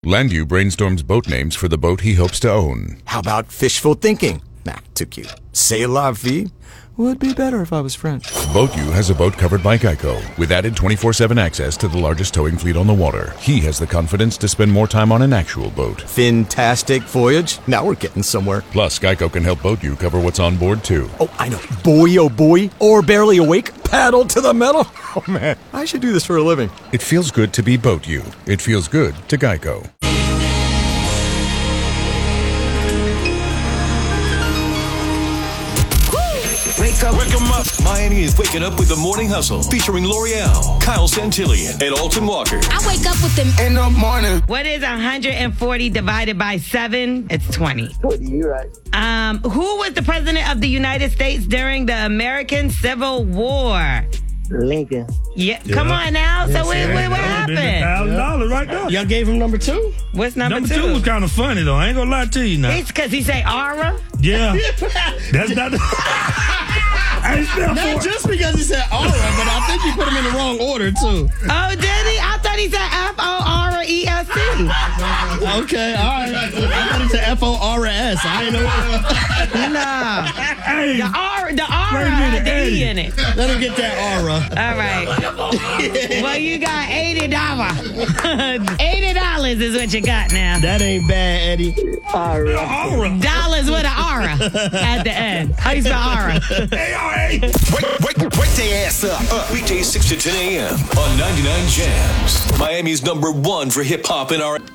Landu brainstorms boat names for the boat he hopes to own. How about fishful thinking? Nah, too cute. C'est la vie? Would be better if I was French. BoatU has a boat covered by Geico, with added 24/7 access to the largest towing fleet on the water. He has the confidence to spend more time on an actual boat. Fantastic voyage. Now we're getting somewhere. Plus, Geico can help BoatU cover what's on board, too. Oh, I know. Boy, oh boy. Or barely awake. Paddle to the metal. Oh, man. I should do this for a living. It feels good to be BoatU. It feels good to Geico. Wake 'em up. Miami is waking up with the Morning Hustle, featuring L'Oreal, Kyle Santillian, and Alton Walker. I wake up with them in the morning. What is 140 divided by 7? It's 20. You're right. Who was the president of the United States during the American Civil War? Lincoln. Yeah, come on now. So what happened? $1,000 right there. Y'all gave him number 2? What's number 2? Number 2 was kind of funny, though. I ain't gonna lie to you now. It's because he say aura? Yeah. That's not... Not just because he said aura, but I think you put him in the wrong order, too. Oh, did he? I thought he said F-O-R-E-S-C. Okay, all right. I thought he said F-O-R-S. I ain't know. No. Hey. The aura had the E in it. Let him get that aura. All right. Well, you got $80. $80 is what you got now. That ain't bad, Eddie. Aura. Dollars with an aura at the end. How you spell aura? Wake their ass up. Weekdays 6 to 10 a.m. on 99 Jams. Miami's #1 for hip-hop and R.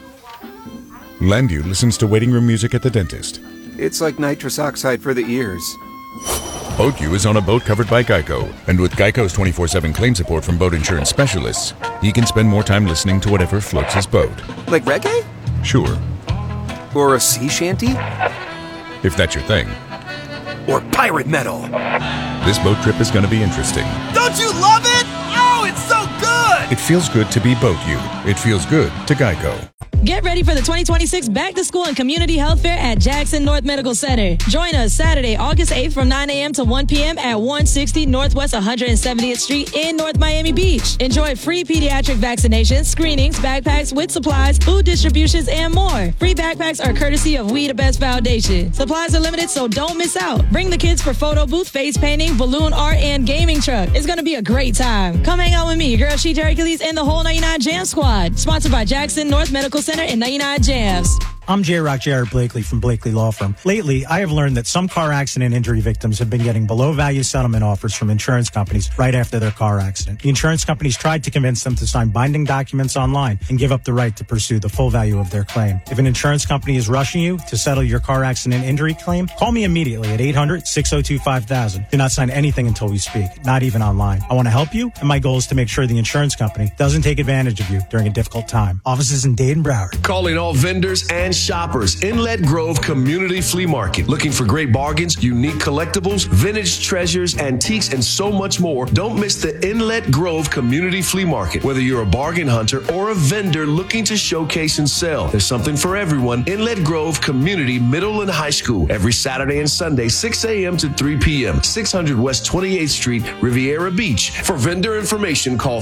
Landu listens to waiting room music at the dentist. It's like nitrous oxide for the ears. BoatU is on a boat covered by Geico, and with Geico's 24/7 claim support from boat insurance specialists, he can spend more time listening to whatever floats his boat. Like reggae? Sure, Or a sea shanty? if that's your thing. Or pirate metal. This boat trip is going to be interesting. Don't you love it? Oh, it's so good! It feels good to be BoatU. It feels good to Geico. Get ready for the 2026 Back to School and Community Health Fair at Jackson North Medical Center. Join us Saturday, August 8th from 9 a.m. to 1 p.m. at 160 Northwest 170th Street in North Miami Beach. Enjoy free pediatric vaccinations, screenings, backpacks with supplies, food distributions, and more. Free backpacks are courtesy of We the Best Foundation. Supplies are limited, so don't miss out. Bring the kids for photo booth, face painting, balloon art, and gaming truck. It's going to be a great time. Come hang out with me, your girl, She Hercules, and the whole 99 Jam Squad. Sponsored by Jackson North Medical Center and 99 Jams. I'm J-Rock Jared Blakely from Blakely Law Firm. Lately, I have learned that some car accident injury victims have been getting below-value settlement offers from insurance companies right after their car accident. The insurance companies tried to convince them to sign binding documents online and give up the right to pursue the full value of their claim. If an insurance company is rushing you to settle your car accident injury claim, call me immediately at 800-602-5000. Do not sign anything until we speak, not even online. I want to help you, and my goal is to make sure the insurance company doesn't take advantage of you during a difficult time. Offices in Dade and Broward. Calling all vendors and shoppers. Inlet Grove Community Flea Market. Looking for great bargains, unique collectibles, vintage treasures, antiques, and so much more? Don't miss the Inlet Grove Community Flea Market. Whether you're a bargain hunter or a vendor looking to showcase and sell, there's something for everyone. Inlet Grove Community Middle and High School. Every Saturday and Sunday, 6 a.m. to 3 p.m. 600 West 28th Street, Riviera Beach. For vendor information, call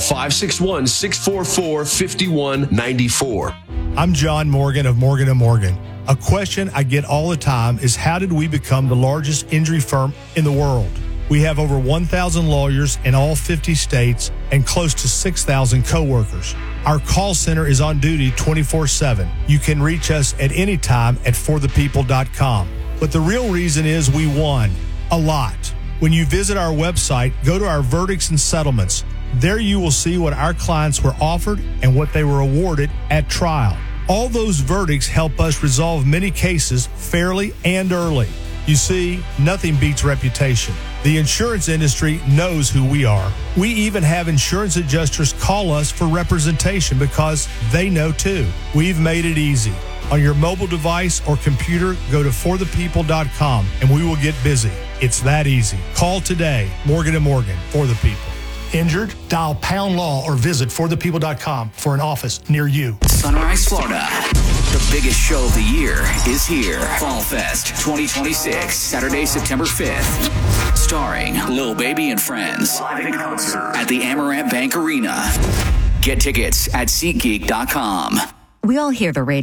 561-644-5194. I'm John Morgan of Morgan & Morgan. A question I get all the time is, how did we become the largest injury firm in the world? We have over 1,000 lawyers in all 50 states and close to 6,000 coworkers. Our call center is on duty 24/7. You can reach us at any time at forthepeople.com. But the real reason is we won a lot. When you visit our website, go to our verdicts and settlements. There you will see what our clients were offered and what they were awarded at trial. All those verdicts help us resolve many cases fairly and early. You see, nothing beats reputation. The insurance industry knows who we are. We even have insurance adjusters call us for representation because they know too. We've made it easy. On your mobile device or computer, go to forthepeople.com and we will get busy. It's that easy. Call today. Morgan & Morgan, for the people. Injured? Dial Pound Law or visit forthepeople.com for an office near you. Sunrise, Florida. The biggest show of the year is here. Fall Fest 2026, Saturday, September 5th. Starring Lil Baby and Friends at the Amaranth Bank Arena. Get tickets at SeatGeek.com. We all hear the radio.